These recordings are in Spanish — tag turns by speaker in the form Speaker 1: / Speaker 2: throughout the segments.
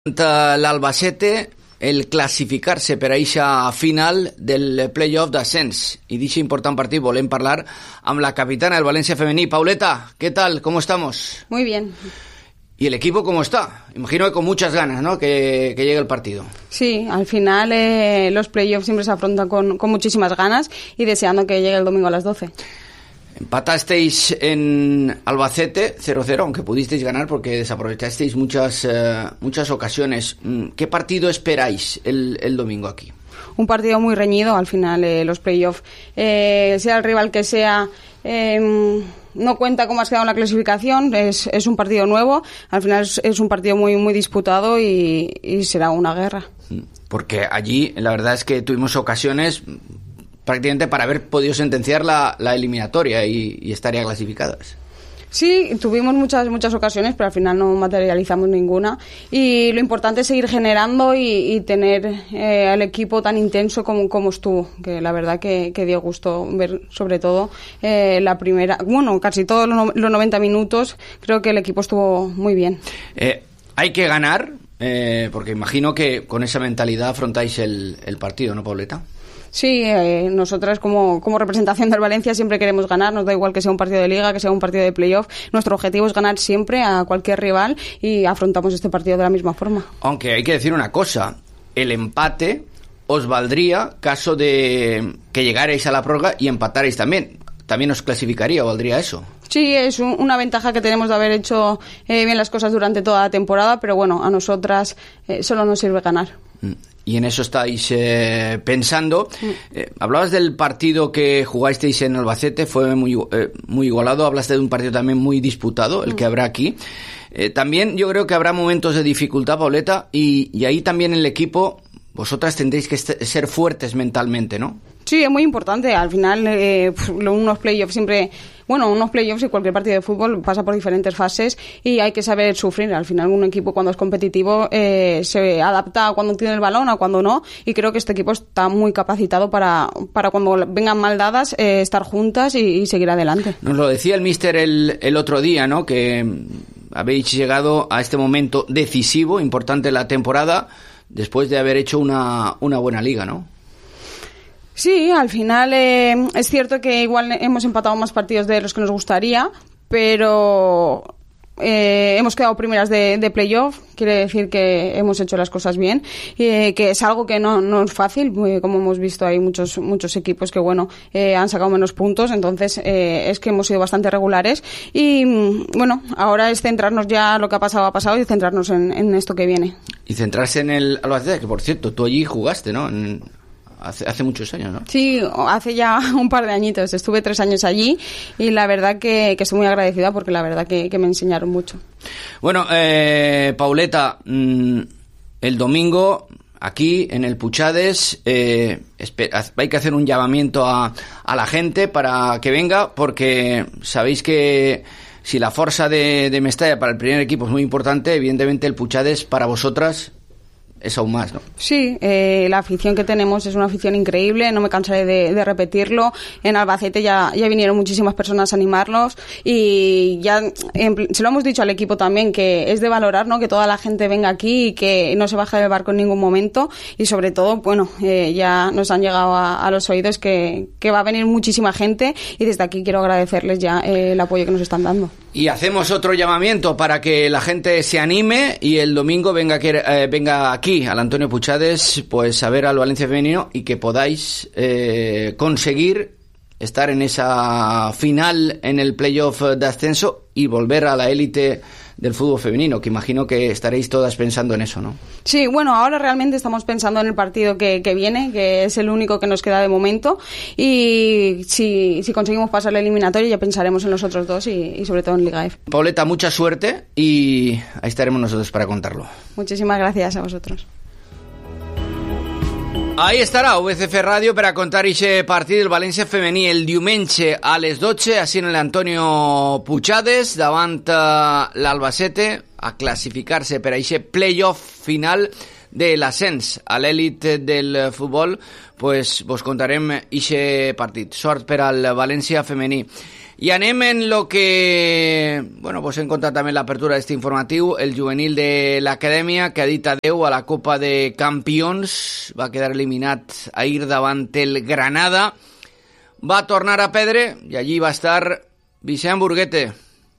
Speaker 1: L'Albacete el classificar-se per a eixa final del playoff d'ascens. I d'eixe important partit volem parlar amb la capitana del Valencia femení. Pauleta, ¿qué tal? ¿Cómo estamos?
Speaker 2: Muy bien.
Speaker 1: ¿Y el equipo cómo está? Imagino que con muchas ganas, ¿no? Que llegue el partido.
Speaker 2: Sí, al final los playoffs siempre se afrontan con muchísimas ganas y deseando que llegue el domingo a las 12.
Speaker 1: Empatasteis en Albacete 0-0, aunque pudisteis ganar porque desaprovechasteis muchas ocasiones. ¿Qué partido esperáis el domingo aquí?
Speaker 2: Un partido muy reñido, al final los playoffs, sea el rival que sea, no cuenta cómo has quedado en la clasificación, es un partido nuevo, al final es un partido muy, muy disputado y será una guerra.
Speaker 1: Porque allí la verdad es que tuvimos ocasiones prácticamente para haber podido sentenciar la eliminatoria y estar ya clasificadas.
Speaker 2: Sí, tuvimos muchas ocasiones, pero al final no materializamos ninguna. Y lo importante es seguir generando y tener al equipo tan intenso como estuvo, que la verdad que dio gusto ver, sobre todo la primera, casi todos los 90 minutos, creo que el equipo estuvo muy bien.
Speaker 1: Hay que ganar, porque imagino que con esa mentalidad afrontáis el partido, ¿no, Pauleta?
Speaker 2: Sí, nosotras como representación del Valencia siempre queremos ganar, nos da igual que sea un partido de liga, que sea un partido de playoff, nuestro objetivo es ganar siempre a cualquier rival y afrontamos este partido de la misma forma.
Speaker 1: Aunque hay que decir una cosa, el empate os valdría caso de que llegarais a la prórroga y empatarais también os clasificaría, ¿valdría eso?
Speaker 2: Sí, es una ventaja que tenemos de haber hecho bien las cosas durante toda la temporada, pero bueno, a nosotras solo nos sirve ganar.
Speaker 1: Y en eso estáis pensando. Hablabas del partido que jugasteis en Albacete, fue muy igualado. Hablaste de un partido también muy disputado, el que habrá aquí. También yo creo que habrá momentos de dificultad, Pauleta, y ahí también el equipo, vosotras tendréis que ser fuertes mentalmente, ¿no?
Speaker 2: Sí, es muy importante. Al final, unos playoffs y cualquier partido de fútbol pasa por diferentes fases y hay que saber sufrir. Al final, un equipo cuando es competitivo se adapta a cuando tiene el balón, a cuando no. Y creo que este equipo está muy capacitado para cuando vengan mal dadas, estar juntas y seguir adelante.
Speaker 1: Nos lo decía el míster el otro día, ¿no? Que habéis llegado a este momento decisivo, importante en la temporada, después de haber hecho una buena liga, ¿no?
Speaker 2: Sí, al final es cierto que igual hemos empatado más partidos de los que nos gustaría, pero hemos quedado primeras de playoff, quiere decir que hemos hecho las cosas bien, que es algo que no es fácil, como hemos visto hay muchos equipos que han sacado menos puntos, entonces es que hemos sido bastante regulares y ahora es centrarnos ya lo que ha pasado y centrarnos en esto que viene. Y
Speaker 1: centrarse en el Albacete, que por cierto, tú allí jugaste, ¿no? Hace muchos años, ¿no?
Speaker 2: Sí, hace ya un par de añitos. Estuve 3 años allí y la verdad que estoy muy agradecida porque la verdad que me enseñaron mucho.
Speaker 1: Bueno, Pauleta, el domingo aquí en el Puchades hay que hacer un llamamiento a la gente para que venga porque sabéis que si la fuerza de Mestalla para el primer equipo es muy importante, evidentemente el Puchades para vosotras es aún más, ¿no? Sí,
Speaker 2: la afición que tenemos es una afición increíble, no me cansaré de repetirlo. En Albacete ya vinieron muchísimas personas a animarlos y ya se lo hemos dicho al equipo también, que es de valorar, ¿no? Que toda la gente venga aquí y que no se baje del barco en ningún momento y sobre todo, ya nos han llegado a los oídos que va a venir muchísima gente y desde aquí quiero agradecerles ya el apoyo que nos están dando.
Speaker 1: Y hacemos otro llamamiento para que la gente se anime y el domingo venga aquí al Antonio Puchades, pues a ver al Valencia femenino y que podáis conseguir estar en esa final en el playoff de ascenso y volver a la élite del fútbol femenino, que imagino que estaréis todas pensando en eso, ¿no?
Speaker 2: Sí, ahora realmente estamos pensando en el partido que viene, que es el único que nos queda de momento y si conseguimos pasar la eliminatoria ya pensaremos en los otros dos y sobre todo en Liga F.
Speaker 1: Pauleta, mucha suerte y ahí estaremos nosotros para contarlo.
Speaker 2: Muchísimas gracias a vosotros.
Speaker 1: Ahí estarà VCF Ràdio per a contar aquest partit del València femení el diumenge a les 12, així en l'Antonio Puchades, davant l'Albacete, a classificar-se per a aquest playoff final de l'ascens a l'èlit del futbol, pues vos contarem aquest partit. Sort per al València femení. I anem en lo que, bueno, pues hem contat també l'apertura d'aquest informatiu, el juvenil de l'Acadèmia, que ha dit adeu a la Copa de Campions, va quedar eliminat ahir davant el Granada, va tornar a Pedre i allí va estar Vicent Burguete.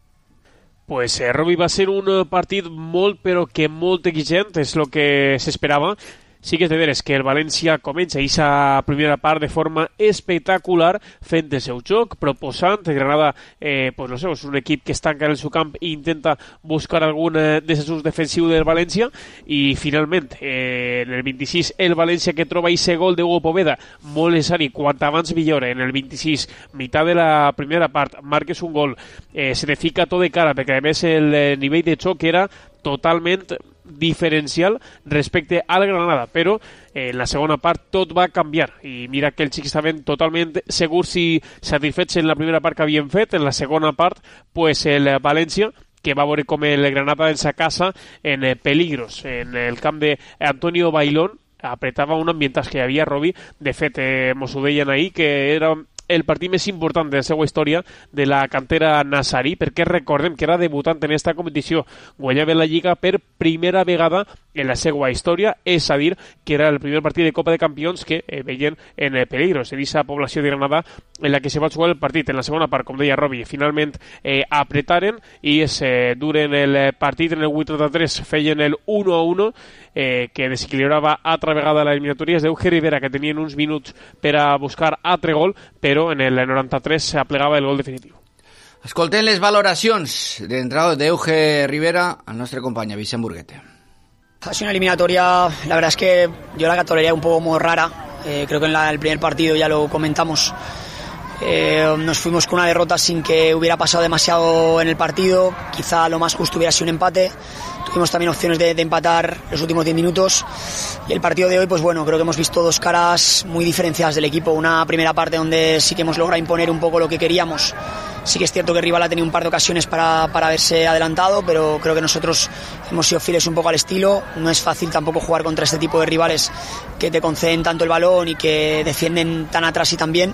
Speaker 3: Pues Robi, va ser un partit molt, però que molt exigent, és el que s'esperava. Sí que és de veres que el València comença aquesta primera part de forma espectacular, fent el seu joc, proposant. El Granada, pues no sé, és un equip que es tanca en el seu camp i intenta buscar algun desajust defensiu del València, i finalment, en el 26, el València que troba aquest gol de Hugo Poveda, molt necessari, quant abans millor, en el 26, meitat de la primera part, marques un gol, se te fica tot de cara, perquè a més el nivell de xoc era totalment diferencial respecte al Granada, però en la segona part tot va canviar i mira que els xics estaven totalment segurs i satisfets en la primera part que havien fet. En la segona part, pues el València, que va veure com el Granada en sa casa en peligros en el camp de Antonio Bailón, apretava un ambientatge que hi havia, Robi. De fet, mos ho deien ahir, que era el partit més important de la seva història de la cantera nazarí, perquè recordem que era debutant en aquesta competició, guanyava la Lliga per primera vegada en la seva història, és a dir, que era el primer partit de Copa de Campions que veien en peligros en aquesta població de Granada en la que se va jugar el partit. En la segona part, com deia Robi, finalment apretaren i es duren el partit. En el 83 feien el 1-1, que desequilibrava altra vegada l'eliminatòria. És d'Euge Rivera, que tenien uns minuts per a buscar altre gol, però en el 93 s'aplegava el gol definitiu.
Speaker 1: Escoltem les valoracions d'entrada d'Euge Rivera al nostre company Vicent Burguete.
Speaker 4: Ha sido una eliminatoria, la verdad es que yo la catalogaría un poco muy rara. Creo que en el primer partido ya lo comentamos. Nos fuimos con una derrota sin que hubiera pasado demasiado en el partido. Quizá lo más justo hubiera sido un empate. Tuvimos también opciones de empatar los últimos 10 minutos. Y el partido de hoy, pues bueno, creo que hemos visto dos caras muy diferenciadas del equipo. Una primera parte donde sí que hemos logrado imponer un poco lo que queríamos. Sí que es cierto que el rival ha tenido un par de ocasiones para haberse adelantado, pero creo que nosotros hemos sido fieles un poco al estilo. No es fácil tampoco jugar contra este tipo de rivales que te conceden tanto el balón y que defienden tan atrás y tan bien.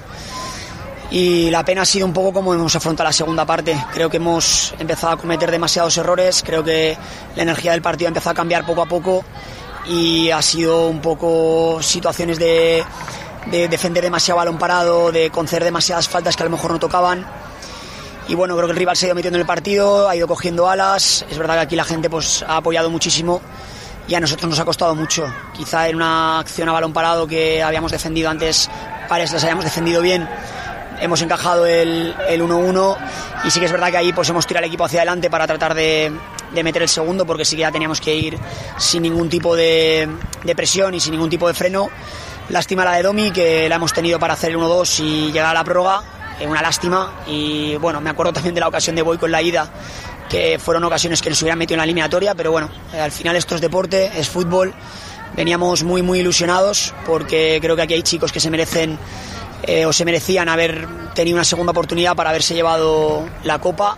Speaker 4: Y la pena ha sido un poco como hemos afrontado la segunda parte. Creo que hemos empezado a cometer demasiados errores. Creo que la energía del partido ha empezado a cambiar poco a poco y ha sido un poco situaciones de defender demasiado balón parado, de conceder demasiadas faltas que a lo mejor no tocaban. Y bueno, creo que el rival se ha ido metiendo en el partido, ha ido cogiendo alas. Es verdad que aquí la gente pues ha apoyado muchísimo y a nosotros nos ha costado mucho. Quizá en una acción a balón parado que habíamos defendido antes, pares las habíamos defendido bien, hemos encajado el 1-1 y sí que es verdad que ahí pues hemos tirado el equipo hacia adelante para tratar de meter el segundo, porque sí que ya teníamos que ir sin ningún tipo de presión y sin ningún tipo de freno. Lástima la de Domi, que la hemos tenido para hacer el 1-2 y llegar a la prórroga. Una lástima. Y bueno, me acuerdo también de la ocasión de Boy con la ida, que fueron ocasiones que nos hubieran metido en la eliminatoria, pero bueno, al final esto es deporte, es fútbol. Veníamos muy muy ilusionados porque creo que aquí hay chicos que se merecen o se merecían haber tenido una segunda oportunidad para haberse llevado la Copa.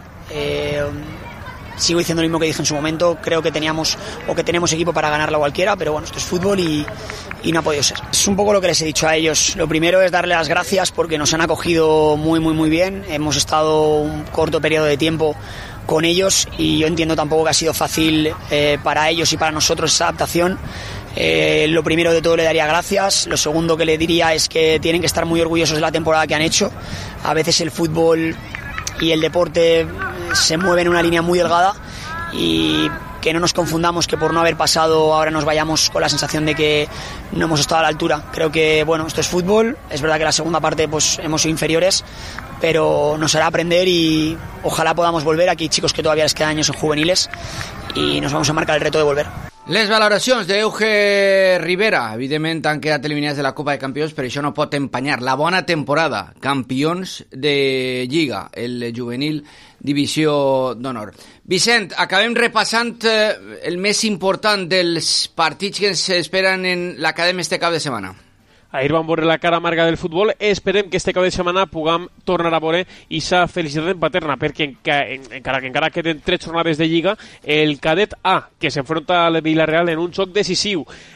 Speaker 4: Sigo diciendo lo mismo que dije en su momento. Creo que teníamos o que tenemos equipo para ganarla cualquiera, pero bueno, esto es fútbol y no ha podido ser. Es un poco lo que les he dicho a ellos. Lo primero es darle las gracias porque nos han acogido muy muy muy bien. Hemos estado un corto periodo de tiempo con ellos y yo entiendo tampoco que ha sido fácil para ellos y para nosotros esa adaptación. Lo primero de todo le daría gracias. Lo segundo que le diría es que tienen que estar muy orgullosos de la temporada que han hecho. A veces el fútbol y el deporte se mueven en una línea muy delgada y que no nos confundamos que por no haber pasado ahora nos vayamos con la sensación de que no hemos estado a la altura. Creo que bueno, esto es fútbol. Es verdad que la segunda parte pues hemos sido inferiores, pero nos hará aprender y ojalá podamos volver. Aquí hay chicos que todavía les quedan años en juveniles y nos vamos a marcar el reto de volver.
Speaker 1: Les valoracions d'Euge Rivera. Evidentment han quedat eliminats de la Copa de Campions, però això no pot empanyar la bona temporada. Campions de Lliga, el juvenil divisió d'honor. Vicent, acabem repassant el més important dels partits que ens esperen en l'Acadèmia este cap de setmana.
Speaker 3: Ahir vam veure la cara amarga del futbol. Esperem que este cap de setmana puguem tornar a veure aquesta felicitat en paterna, perquè encara queden 3 jornades de Lliga, el cadet A, que s'enfronta al Villarreal en un xoc decisiu.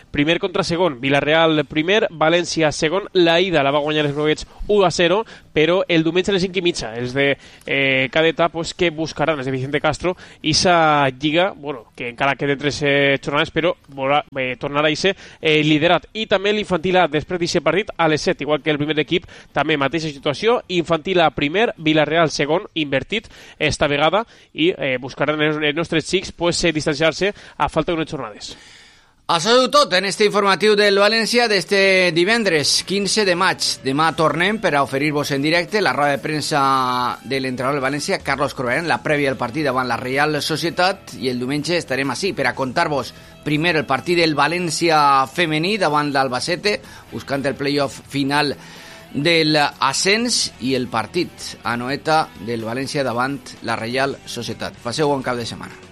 Speaker 3: primer contra segon, Villarreal primer, València segon, la ida la va guanyar els groguets 1-0, però el diumenge a les 5:30 els de cadeta pues, que buscaran els de Vicente Castro i sa lliga, bueno, que encara queden 3 jornades, però tornarà a ser liderat. I també l'infantil A, després d'aquest partit, a les 7, igual que el primer equip, també mateixa situació, infantil A primer, Villarreal segon, invertit esta vegada, i buscaran els nostres xics pues, distanciar-se a falta d'unes jornades.
Speaker 1: Això és tot en este informatiu del València d'este divendres 15 de maig. Demà tornem per a oferir-vos en directe la roda de premsa de l'entrenador del València, Carlos Corberán, la prèvia del partit davant la Reial Societat, i el diumenge estarem així per a contar-vos primer el partit del València femení davant l'Albacete, buscant el playoff final del ascens, i el partit a Noeta del València davant la Reial Societat. Passeu bon cap de setmana.